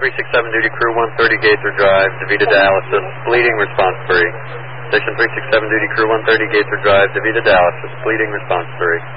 367 duty crew 130 Gaither Drive, DeVita dialysis, bleeding response 3. Station 367 duty crew 130 Gaither Drive, DeVita dialysis, bleeding response 3.